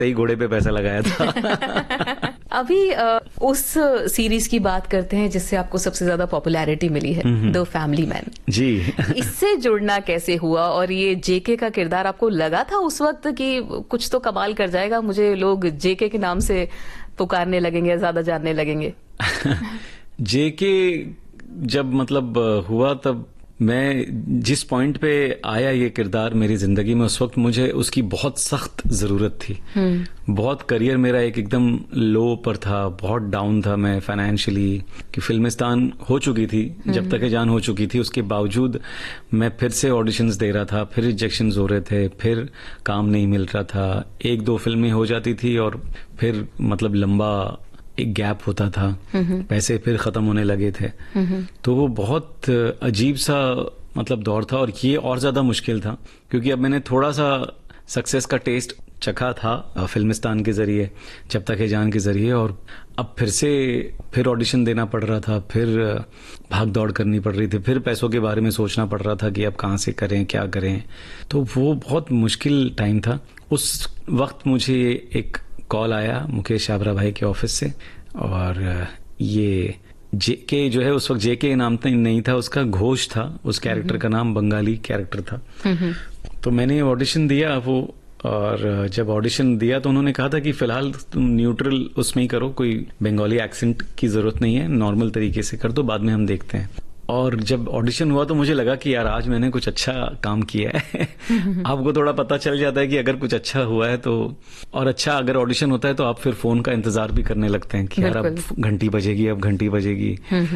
सही घोड़े पे पैसा लगाया था। अभी उस सीरीज की बात करते हैं जिससे आपको सबसे ज्यादा पॉपुलैरिटी मिली है, द फैमिली मैन। जी। इससे जुड़ना कैसे हुआ, और ये जेके का किरदार आपको लगा था उस वक्त कि कुछ तो कमाल कर जाएगा, मुझे लोग जेके के नाम से पुकारने लगेंगे, ज्यादा जानने लगेंगे? जेके जब मतलब हुआ, तब मैं जिस पॉइंट पे आया ये किरदार मेरी जिंदगी में, उस वक्त मुझे उसकी बहुत सख्त जरूरत थी। बहुत करियर मेरा एकदम लो पर था, बहुत डाउन था मैं फाइनेंशियली, कि फिल्मिस्तान हो चुकी थी, जब तक जान हो चुकी थी, उसके बावजूद मैं फिर से ऑडिशंस दे रहा था, फिर रिजेक्शंस हो रहे थे, फिर काम नहीं मिल रहा था, एक दो फिल्में हो जाती थी और फिर मतलब लंबा एक गैप होता था, पैसे फिर खत्म होने लगे थे। तो वो बहुत अजीब सा मतलब दौर था, और ये और ज्यादा मुश्किल था क्योंकि अब मैंने थोड़ा सा सक्सेस का टेस्ट चखा था फिल्मिस्तान के जरिए, जब तक है जान के जरिए, और अब फिर ऑडिशन देना पड़ रहा था, फिर भाग दौड़ करनी पड़ रही थी, फिर पैसों के बारे में सोचना पड़ रहा था कि अब कहाँ से करें, क्या करें। तो वो बहुत मुश्किल टाइम था। उस वक्त मुझे एक कॉल आया मुकेश छाबड़ा भाई के ऑफिस से, और ये जेके जो है, उस वक्त जेके नाम नहीं था उसका, घोष था उस कैरेक्टर का नाम, बंगाली कैरेक्टर था। तो मैंने ऑडिशन दिया वो, और जब ऑडिशन दिया तो उन्होंने कहा था कि फिलहाल तुम न्यूट्रल उसमें ही करो, कोई बंगाली एक्सेंट की जरूरत नहीं है, नॉर्मल तरीके से कर दो, बाद में हम देखते हैं। और जब ऑडिशन हुआ तो मुझे लगा कि यार आज मैंने कुछ अच्छा काम किया है। आपको थोड़ा पता चल जाता है कि अगर कुछ अच्छा हुआ है तो, और अच्छा अगर ऑडिशन होता है तो आप फिर फोन का इंतजार भी करने लगते हैं कि यार अब घंटी बजेगी, अब घंटी बजेगी।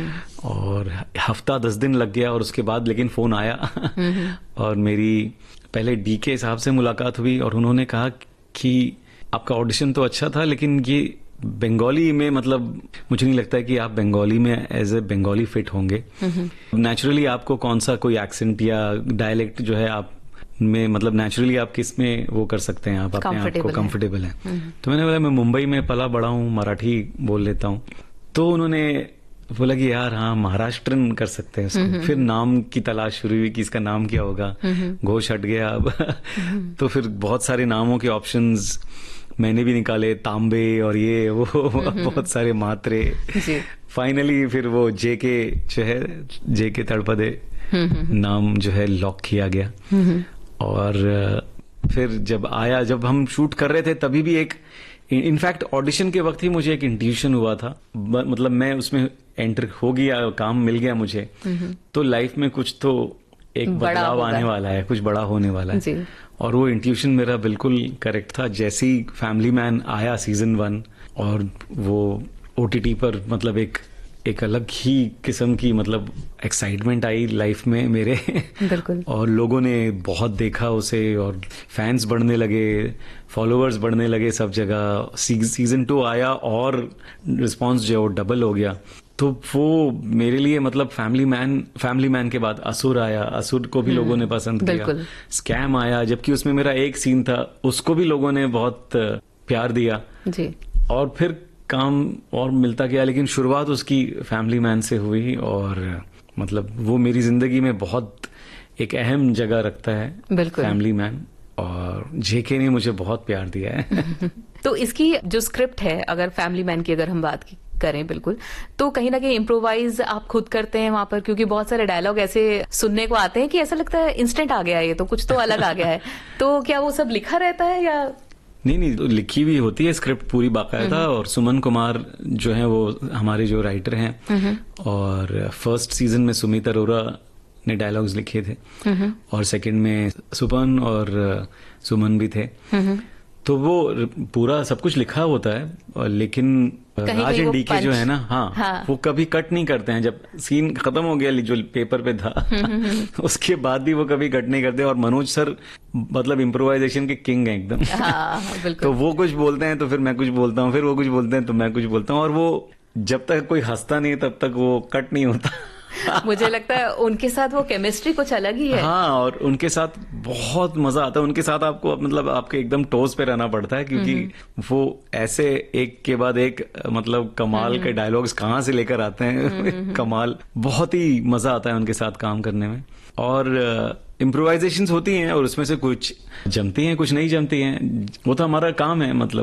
और हफ्ता 10 दिन लग गया, और उसके बाद लेकिन फोन आया। और मेरी पहले डीके साहब से मुलाकात हुई, और उन्होंने कहा कि आपका ऑडिशन तो अच्छा था, लेकिन ये बंगाली में मतलब मुझे नहीं लगता है कि आप बंगाली में एज ए बंगाली फिट होंगे। नेचुरली आपको कौन सा कोई एक्सेंट या डायलेक्ट जो है आप में, मतलब नेचुरली आप किस में वो कर सकते हैं, आप अपने आप को कंफर्टेबल हैं। तो मैंने बोला मैं मुंबई में पला बड़ा हूँ, मराठी बोल लेता हूँ। तो उन्होंने बोला कि यार हाँ महाराष्ट्रन कर सकते हैं उसको। फिर नाम की तलाश शुरू हुई कि इसका नाम क्या होगा, घोष हट गया अब। तो फिर बहुत सारे नामों के ऑप्शंस मैंने भी निकाले, तांबे और ये वो बहुत सारे मात्रे। फाइनली फिर वो जेके जो है, जेके तड़पदे नाम जो है लॉक किया गया। और फिर जब आया, जब हम शूट कर रहे थे तभी भी एक, इनफैक्ट ऑडिशन के वक्त ही मुझे एक इंट्यूशन हुआ था, मतलब मैं उसमें एंटर हो गया, काम मिल गया मुझे, तो लाइफ में कुछ तो एक बदलाव आने वाला है, कुछ बड़ा होने वाला है। और वो इंट्यूशन मेरा बिल्कुल करेक्ट था। जैसे ही फैमिली मैन आया सीजन 1, और वो ओटीटी पर मतलब एक अलग ही किस्म की मतलब एक्साइटमेंट आई लाइफ में मेरे। बिल्कुल। और लोगों ने बहुत देखा उसे, और फैंस बढ़ने लगे, फॉलोअर्स बढ़ने लगे सब जगह। सीजन 2 आया और रिस्पांस जो है वो डबल हो गया। तो वो मेरे लिए मतलब फैमिली मैन के बाद असुर आया, असुर को भी लोगों ने पसंद किया। स्कैम आया, जबकि उसमें मेरा एक सीन था, उसको भी लोगों ने बहुत प्यार दिया जी। और फिर काम और मिलता गया, लेकिन शुरुआत उसकी फैमिली मैन से हुई, और मतलब वो मेरी जिंदगी में बहुत एक अहम जगह रखता है फैमिली मैन, और जेके ने मुझे बहुत प्यार दिया है। तो इसकी जो स्क्रिप्ट है, अगर फैमिली मैन की अगर हम बात करें, बिल्कुल, तो कहीं ना कहीं इम्प्रोवाइज आप खुद करते हैं वहां पर, क्योंकि बहुत सारे डायलॉग ऐसे सुनने को आते हैं कि ऐसा लगता है इंस्टेंट आ गया, ये तो कुछ तो अलग आ गया है। तो क्या वो सब लिखा रहता है या नहीं, तो लिखी भी होती है स्क्रिप्ट पूरी बाकायदा, और सुमन कुमार जो है वो हमारे जो राइटर हैं, और फर्स्ट सीजन में सुमित अरोरा ने डायलॉग्स लिखे थे, और सेकंड में सुपन और सुमन भी थे। तो वो पूरा सब कुछ लिखा होता है, और लेकिन राज एंड डीके जो है ना, हाँ, वो कभी कट नहीं करते हैं। जब सीन खत्म हो गया जो पेपर पे था, उसके बाद भी वो कभी कट नहीं करते। और मनोज सर मतलब इम्प्रोवाइजेशन के किंग हैं एकदम। तो वो कुछ बोलते हैं तो फिर मैं कुछ बोलता हूँ, फिर वो कुछ बोलते हैं तो मैं कुछ बोलता हूँ, और वो जब तक कोई हंसता नहीं तब तक वो कट नहीं होता। मुझे लगता है उनके साथ वो केमिस्ट्री कुछ अलग ही है। हाँ, और उनके साथ बहुत मजा आता है। उनके साथ आपको मतलब आपके एकदम टोज पे रहना पड़ता है, क्योंकि वो ऐसे एक के बाद एक मतलब कमाल के डायलॉग्स कहाँ से लेकर आते हैं। कमाल, बहुत ही मजा आता है उनके साथ काम करने में। और इम्प्रोवाइजेशंस होती हैं और उसमें से कुछ जमती हैं, कुछ नहीं जमती हैं। वो तो हमारा काम है, मतलब